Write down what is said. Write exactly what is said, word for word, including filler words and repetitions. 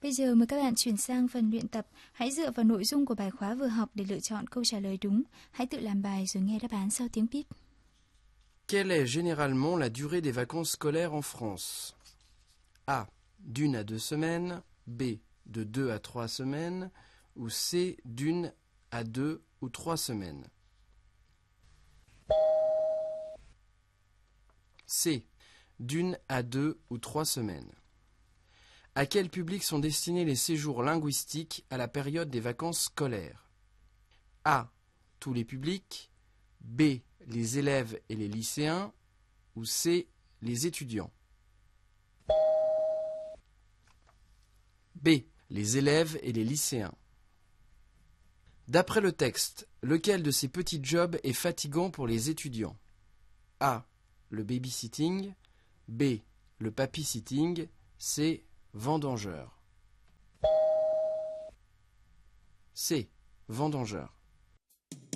Bây giờ mời các bạn chuyển sang phần luyện tập. Hãy dựa vào nội dung của bài khóa vừa học để lựa chọn câu trả lời đúng. Hãy tự làm bài rồi nghe đáp án sau tiếng bíp. Quelle est généralement la durée des vacances scolaires en France? A. D'une à deux semaines. B. De deux à trois semaines. Ou C. D'une à deux ou trois semaines. C. D'une à deux ou trois semaines. À quel public sont destinés les séjours linguistiques à la période des vacances scolaires? A. Tous les publics. B. Les élèves et les lycéens. Ou C. Les étudiants. B. Les élèves et les lycéens. D'après le texte, lequel de ces petits jobs est fatigant pour les étudiants? A. Le babysitting. B. Le papy-sitting. C. Vendangeur. C. Vendangeur.